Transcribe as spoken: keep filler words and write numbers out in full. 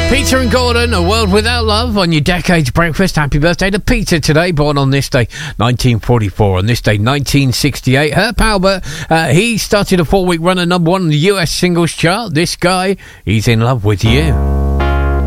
Peter and Gordon, A World Without Love on your Decades Breakfast. Happy birthday to Peter today, born on this day, nineteen forty-four. On this day, nineteen sixty-eight, Herb Albert, uh, he started a four-week run at number one on the U S singles chart. This guy, he's in love with you.